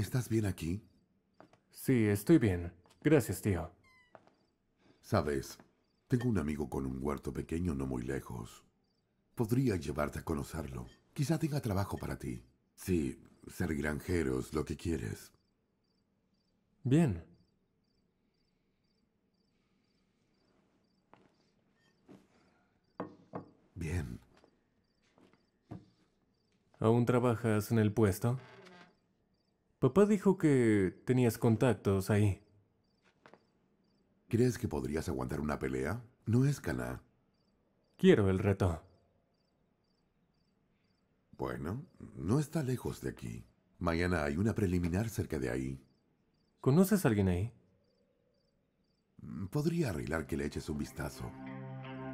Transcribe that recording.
¿Estás bien aquí? Sí, estoy bien. Gracias, tío. Sabes, tengo un amigo con un huerto pequeño no muy lejos. Podría llevarte a conocerlo. Quizá tenga trabajo para ti. Sí, ser granjero es lo que quieres. Bien. Bien. ¿Aún trabajas en el puesto? Papá dijo que tenías contactos ahí. ¿Crees que podrías aguantar una pelea? No es Caná. Quiero el reto. Bueno, no está lejos de aquí. Mañana hay una preliminar cerca de ahí. ¿Conoces a alguien ahí? Podría arreglar que le eches un vistazo.